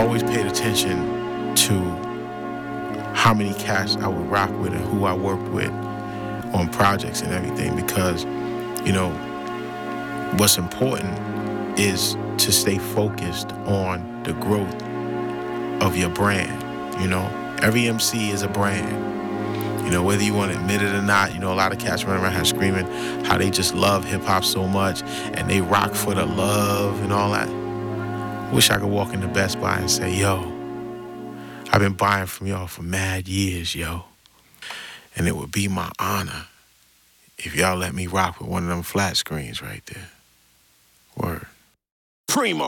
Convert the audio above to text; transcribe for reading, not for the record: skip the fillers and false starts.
always paid attention to how many cats I would rock with and who I worked with on projects and everything, because, you know, what's important is to stay focused on the growth of your brand. You know, every MC is a brand. You know, whether you want to admit it or not, you know, a lot of cats running around here screaming how they just love hip-hop so much and they rock for the love and all that. Wish I could walk into Best Buy and say, yo, I've been buying from y'all for mad years, yo. And it would be my honor if y'all let me rock with one of them flat screens right there. Word. Primo.